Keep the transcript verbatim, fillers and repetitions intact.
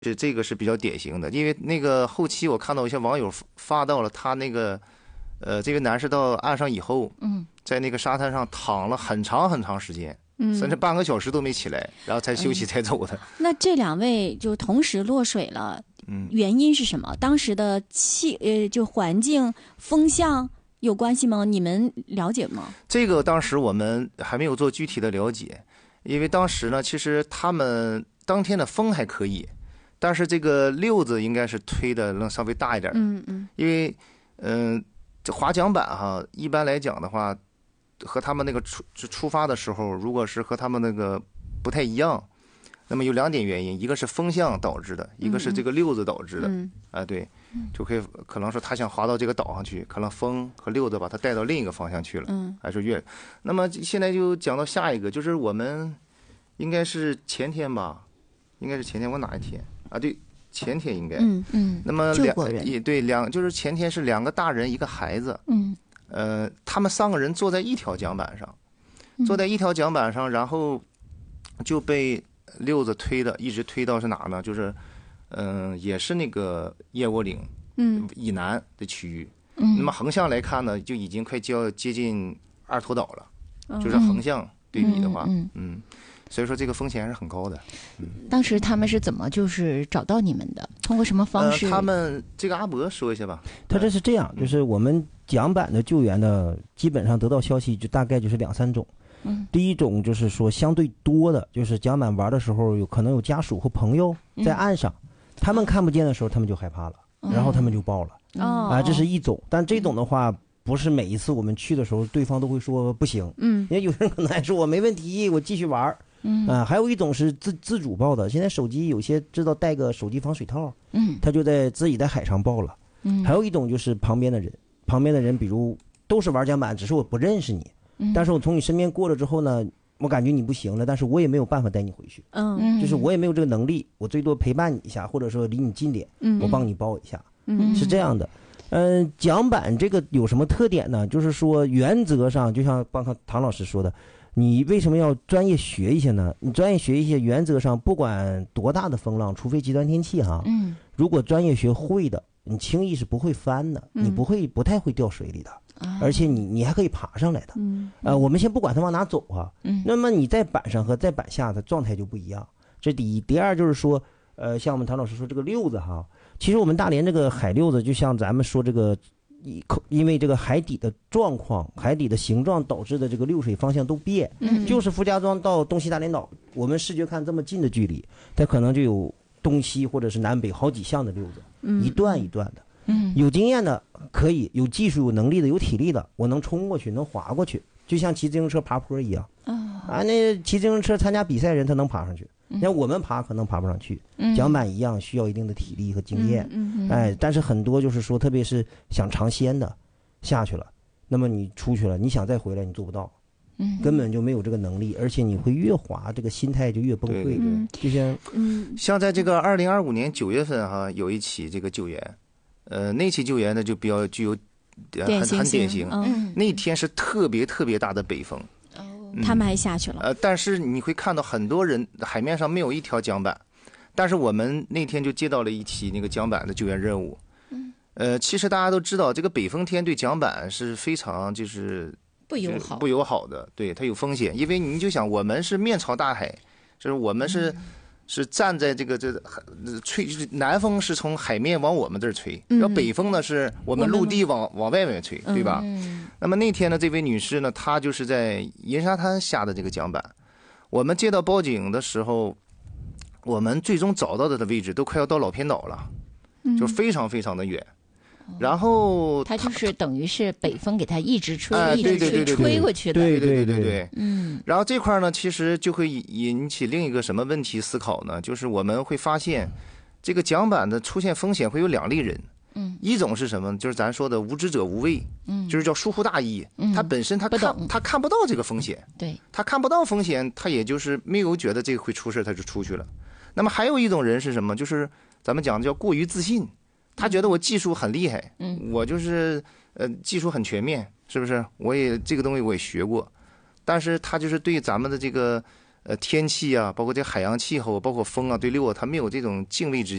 是这个是比较典型的，因为那个后期我看到一些网友发到了他那个，呃，这位男士到岸上以后， 嗯， 在那个沙滩上躺了很长很长时间， 嗯， 甚至半个小时都没起来，然后才休息才走的。 嗯、那这两位就同时落水了， 嗯， 原因是什么？当时的气呃，就环境风向有关系吗？你们了解吗？ 这个当时我们还没有做具体的了解，因为当时呢，其实他们当天的风还可以。但是这个溜子应该是推的能稍微大一点， 嗯嗯， 因为，嗯、呃，这划桨板哈，一般来讲的话，和他们那个出出发的时候，如果是和他们那个不太一样，那么有两点原因，一个是风向导致的，一个是这个溜子导致的， 嗯， 啊，对，就可以可能说他想划到这个岛上去，可能风和溜子把他带到另一个方向去了， 嗯， 还是越。那么现在就讲到下一个，就是我们应该是前天吧，应该是前天，我哪一天？啊，对，前天应该， 嗯嗯， 那么两也对两就是前天是两个大人一个孩子， 嗯， 呃，他们三个人坐在一条桨板上，坐在一条桨板上，然后就被溜子推的，一直推到是哪呢？就是，嗯、呃，也是那个叶窝岭， 嗯， 以南的区域， 嗯， 那么横向来看呢，就已经快接接近二头岛了， 嗯、 就是横向对比的话， 嗯 嗯, 嗯。所以说这个风险还是很高的。 嗯，当时他们是怎么就是找到你们的？通过什么方式？ 呃、他们这个阿伯说一下吧。 他这是这样，就是我们桨板的救援呢，基本上得到消息就大概就是两三种。 嗯， 第一种就是说相对多的，就是桨板玩的时候有可能有家属或朋友在岸上，嗯、他们看不见的时候，他们就害怕了，嗯、然后他们就报了。 哦、 啊，这是一种，但这种的话。不是每一次我们去的时候，对方都会说不行。 嗯， 因为有人可能还说我没问题，我继续玩。 嗯啊，还有一种是自自主报的。现在手机有些知道带个手机防水套， 嗯， 他就在自己在海上报了。 嗯， 还有一种就是旁边的人，旁边的人比如都是玩桨板，只是我不认识你， 嗯， 但是我从你身边过了之后呢，我感觉你不行了，但是我也没有办法带你回去。 嗯， 就是我也没有这个能力，我最多陪伴你一下，或者说离你近点， 嗯， 我帮你报一下。 嗯， 是这样的。嗯、呃，桨板这个有什么特点呢？就是说，原则上，就像刚才唐老师说的，你为什么要专业学一些呢？你专业学一些，原则上不管多大的风浪，除非极端天气哈， 嗯， 如果专业学会的，你轻易是不会翻的， 嗯、 你不会不太会掉水里的， 啊、 而且你你还可以爬上来的。 嗯， 呃，我们先不管它往哪走啊， 嗯， 那么你在板上和在板下的状态就不一样。这第一，第二就是说，呃，像我们唐老师说这个溜子哈，其实我们大连这个海溜子，就像咱们说这个。因为这个海底的状况、海底的形状导致的这个流水方向都变， 嗯， 就是傅家庄到东西大连岛，我们视觉看这么近的距离，它可能就有东西或者是南北好几项的溜子， 嗯， 一段一段的， 嗯， 有经验的可以，有技术、有能力的、有体力的，我能冲过去，能滑过去，就像骑自行车爬坡一样， 哦、 啊，那骑自行车参加比赛人他能爬上去。那我们爬可能爬不上去，桨板一样需要一定的体力和经验， 嗯嗯嗯、 哎，但是很多就是说，特别是想尝鲜的，下去了，那么你出去了，你想再回来你做不到， 嗯， 根本就没有这个能力，而且你会越滑，这个心态就越崩溃， 对对就像， 嗯， 像在这个二零二五年九月份哈，有一起这个救援，呃，那起救援呢就比较具有、呃、很很典型， 嗯， 那天是特别特别大的北风。 他们还下去了、 嗯，呃，但是你会看到很多人海面上没有一条桨板，但是我们那天就接到了一起那个桨板的救援任务。 嗯， 呃，其实大家都知道，这个北风天对桨板是非常就是不友好、 不友好的，对它有风险，因为你就想我们是面朝大海，就是我们是、嗯、是站在这个这吹，就是南风是从海面往我们这儿吹，然后北风呢是我们陆地往往外面吹，对吧？ 嗯。 那么那天呢，这位女士呢，她就是在银沙滩下的这个桨板。我们接到报警的时候，我们最终找到的位置都快要到老偏岛了，就非常非常的远。嗯、然后它就是等于是北风给它一直吹， 哎、 一直吹吹过去的。 对对对对， 嗯。 然后这块呢，其实就会引起另一个什么问题思考呢？就是我们会发现，这个桨板的出现风险会有两类人。 嗯， 一种是什么？就是咱说的无知者无畏， 嗯， 就是叫疏忽大意。 嗯， 他本身他看他看不到这个风险， 对， 他看不到风险，他也就是没有觉得这个会出事，他就出去了。那么还有一种人是什么？就是咱们讲的叫过于自信，他觉得我技术很厉害， 嗯， 我就是呃技术很全面，是不是？我也这个东西我也学过，但是他就是对咱们的这个呃天气啊，包括这海洋气候，包括风啊，对六啊，它没有这种敬畏之